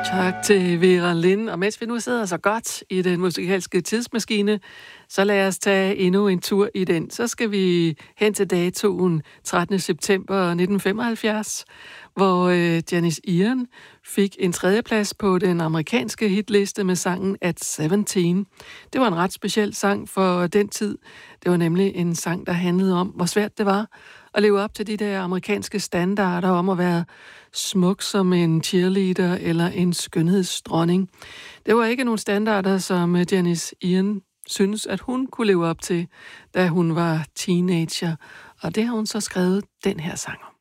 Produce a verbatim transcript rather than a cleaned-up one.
Tak til Vera Lind. Og mens vi nu sidder så godt i den musikalske tidsmaskine, så lad os tage endnu en tur i den. Så skal vi hen til datoen trettende september nitten femoghalvfjerds, hvor øh, Janis Ian fik en tredjeplads på den amerikanske hitliste med sangen At sytten. Det var en ret speciel sang for den tid. Det var nemlig en sang, der handlede om, hvor svært det var at leve op til de der amerikanske standarder om at være smuk som en cheerleader eller en skønhedsdronning. Det var ikke nogle standarder, som Janis Ian synes, at hun kunne leve op til, da hun var teenager. Og det har hun så skrevet den her sang om.